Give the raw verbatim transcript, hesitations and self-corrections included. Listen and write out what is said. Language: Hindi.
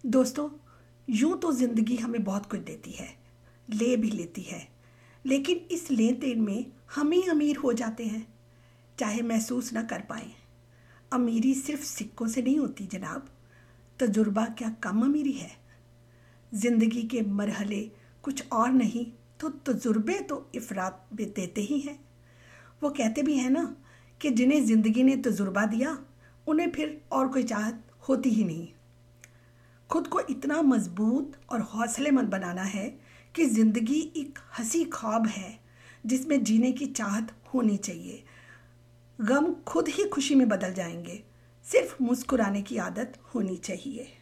दोस्तों, यूं तो ज़िंदगी हमें बहुत कुछ देती है, ले भी लेती है, लेकिन इस लेन देन में हम ही अमीर हो जाते हैं, चाहे महसूस न कर पाएं। अमीरी सिर्फ सिक्कों से नहीं होती जनाब, तजुर्बा क्या कम अमीरी है। ज़िंदगी के मरहले कुछ और नहीं तो तजुर्बे तो इफ़रात में देते ही हैं। वो कहते भी हैं ना कि जिन्हें ज़िंदगी ने तजुर्बा दिया उन्हें फिर और कोई चाहत होती ही नहीं। खुद को इतना मजबूत और हौसलेमंद बनाना है कि ज़िंदगी एक हंसी ख्वाब है जिसमें जीने की चाहत होनी चाहिए। गम खुद ही खुशी में बदल जाएंगे, सिर्फ मुस्कुराने की आदत होनी चाहिए।